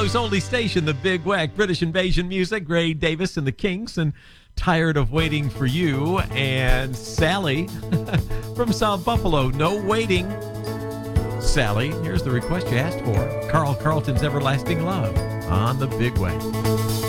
Chicago's only station, the Big Wack. British Invasion music, Gray Davis and the Kinks, and Tired of Waiting for You. And Sally from South Buffalo, No Waiting. Sally, here's the request you asked for. Carl Carlton's Everlasting Love on the Big Wack.